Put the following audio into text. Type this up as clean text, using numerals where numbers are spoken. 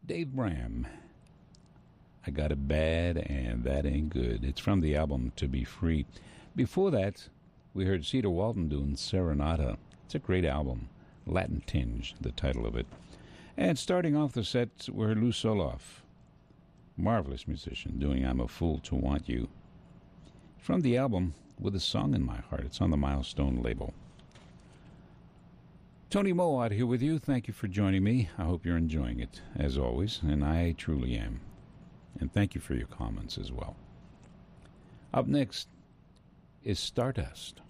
Dave Bram. I Got It Bad and That Ain't Good. It's from the album To Be Free. Before that, we heard Cedar Walton doing Serenata. It's a great album. Latin Tinge, the title of it. And starting off the set, we heard Lou Soloff. Marvelous musician doing I'm a Fool to Want You. From the album With a Song in My Heart. It's on the Milestone label. Tony Mowat here with you. Thank you for joining me. I hope you're enjoying it, as always, and I truly am. And thank you for your comments as well. Up next is Stardust.